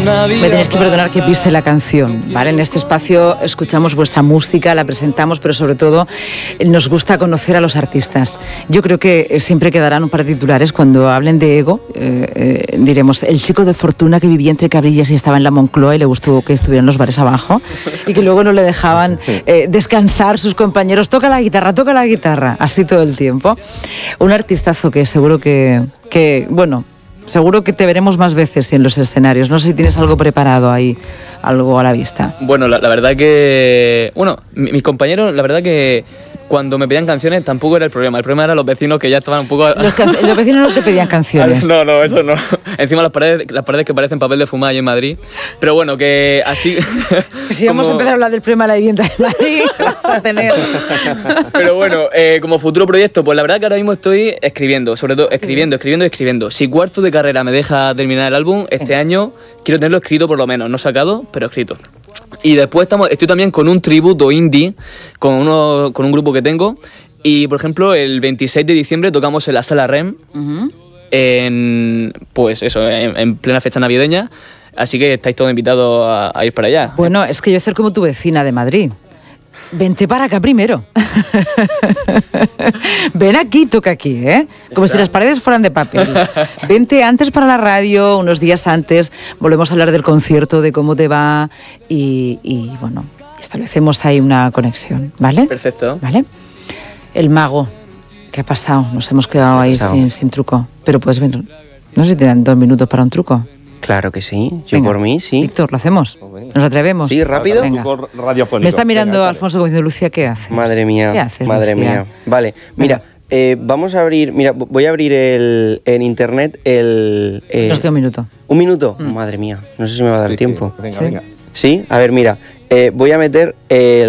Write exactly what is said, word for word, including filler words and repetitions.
Me tenéis que perdonar que pise la canción, ¿vale? En este espacio escuchamos vuestra música, la presentamos, pero sobre todo nos gusta conocer a los artistas. Yo creo que siempre quedarán un par de titulares cuando hablen de ego. Eh, eh, diremos, el chico de fortuna que vivía entre Cabrillas y estaba en la Moncloa y le gustó que estuvieran los bares abajo y que luego no le dejaban eh, descansar sus compañeros. Toca la guitarra, toca la guitarra, así todo el tiempo. Un artistazo que seguro que, que bueno... Seguro que te veremos más veces en los escenarios. No sé si tienes algo preparado ahí, algo a la vista. Bueno, la, la verdad que... Bueno, mi, mis compañeros, la verdad que cuando me pedían canciones tampoco era el problema. El problema eran los vecinos que ya estaban un poco... Los, can... los vecinos no te pedían canciones. No, no, eso no. Encima las paredes, las paredes que parecen papel de fumar allí en Madrid. Pero bueno, que así... Si vamos como... a empezar a hablar del problema de la vivienda de Madrid, vas a tener... Pero bueno, eh, como futuro proyecto, pues la verdad que ahora mismo estoy escribiendo. Sobre todo escribiendo, escribiendo y escribiendo. Si cuarto de carrera me deja terminar el álbum, este eh. año quiero tenerlo escrito por lo menos. No sacado, pero escrito. Y después estamos, estoy también con un tributo indie, con, uno, con un grupo que tengo. Y, por ejemplo, el veintiséis de diciembre tocamos en la Sala R E M, uh-huh. en, pues eso, en, en plena fecha navideña. Así que estáis todos invitados a, a ir para allá. Bueno, es que yo voy a ser como tu vecina de Madrid. Vente para acá primero. Ven aquí, toca aquí, ¿eh? Como Está. si las paredes fueran de papel. Vente antes para la radio, unos días antes. Volvemos a hablar del concierto, de cómo te va y, y bueno, establecemos ahí una conexión, ¿vale? Perfecto. ¿Vale? El mago, ¿qué ha pasado? Nos hemos quedado ahí sin, sin truco. Pero puedes ver, no sé si te dan dos minutos para un truco. Claro que sí, yo Venga, por mí, sí. Víctor, ¿lo hacemos? ¿Nos atrevemos? Sí, rápido. Venga. Me está mirando Venga, Alfonso como diciendo, Lucía, ¿qué haces? Madre mía, ¿Qué haces, madre Lucía? mía. Vale, mira, eh, vamos a abrir, mira, voy a abrir el, en internet el... Eh, Nos queda un minuto. ¿Un minuto? Mm. Madre mía, no sé si me va a dar sí, tiempo. Sí, venga, ¿Sí? venga. ¿Sí? A ver, mira, eh, voy a meter el...